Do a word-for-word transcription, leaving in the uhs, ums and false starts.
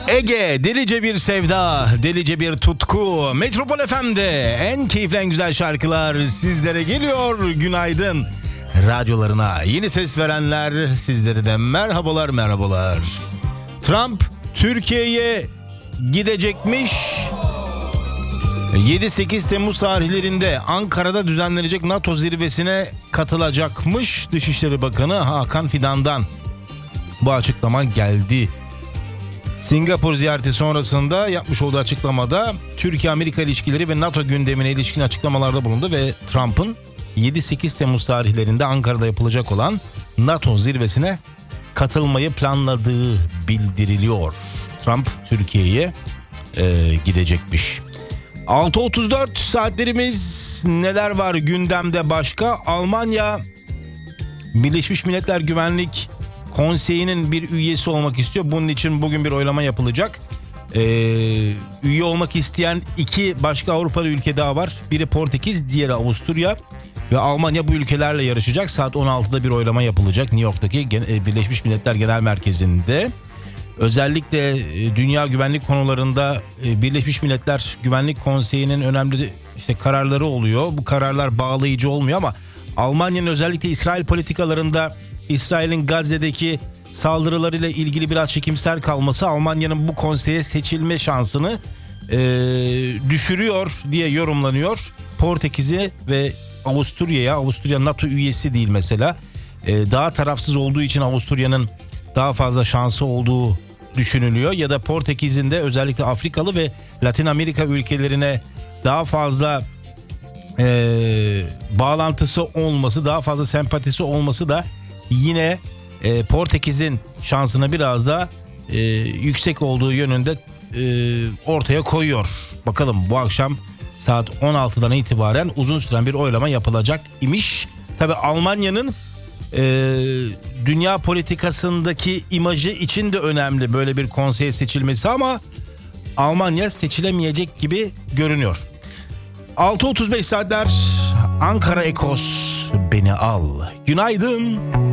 Ege, delice bir sevda, delice bir tutku. Metropol F M'de en keyifli, en güzel şarkılar sizlere geliyor. Günaydın. Radyolarına yeni ses verenler, sizlere de merhabalar merhabalar. Trump Türkiye'ye gidecekmiş. yedi sekiz Temmuz tarihlerinde Ankara'da düzenlenecek NATO zirvesine katılacakmış. Dışişleri Bakanı Hakan Fidan'dan bu açıklama geldi. Singapur ziyareti sonrasında yapmış olduğu açıklamada Türkiye-Amerika ilişkileri ve NATO gündemine ilişkin açıklamalarda bulundu ve Trump'ın yedi sekiz Temmuz tarihlerinde Ankara'da yapılacak olan NATO zirvesine katılmayı planladığı bildiriliyor. Trump Türkiye'ye e, gidecekmiş. altı otuz dört saatlerimiz, neler var gündemde başka? Almanya Birleşmiş Milletler Güvenlik Konseyi'nin bir üyesi olmak istiyor. Bunun için bugün bir oylama yapılacak. Ee, üye olmak isteyen iki başka Avrupalı ülke daha var. Biri Portekiz, diğeri Avusturya ve Almanya bu ülkelerle yarışacak. Saat on altıda bir oylama yapılacak New York'taki Birleşmiş Milletler Genel Merkezi'nde. Özellikle dünya güvenlik konularında Birleşmiş Milletler Güvenlik Konseyi'nin önemli işte kararları oluyor. Bu kararlar bağlayıcı olmuyor ama Almanya'nın özellikle İsrail politikalarında İsrail'in Gazze'deki saldırılarıyla ilgili biraz çekimser kalması Almanya'nın bu konseye seçilme şansını e, düşürüyor diye yorumlanıyor. Portekiz'i ve Avusturya'ya, Avusturya NATO üyesi değil mesela, e, daha tarafsız olduğu için Avusturya'nın daha fazla şansı olduğu düşünülüyor. Ya da Portekiz'in de özellikle Afrikalı ve Latin Amerika ülkelerine daha fazla e, bağlantısı olması, daha fazla sempatisi olması da yine e, Portekiz'in şansını biraz da e, yüksek olduğu yönünde e, ortaya koyuyor. Bakalım bu akşam saat on altıdan itibaren uzun süren bir oylama yapılacak imiş. Tabii Almanya'nın e, dünya politikasındaki imajı için de önemli böyle bir konseye seçilmesi ama Almanya seçilemeyecek gibi görünüyor. altı otuz beş saatler, Ankara Ekos beni al. Günaydın.